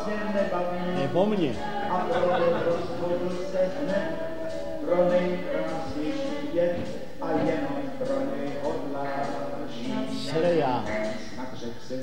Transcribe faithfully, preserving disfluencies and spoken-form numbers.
tě nebaví. Je po mně. A proto rozhodl se hned pro nejkrásnější dět a jenom pro něj hodlá žít. Sreja. Snad řekl se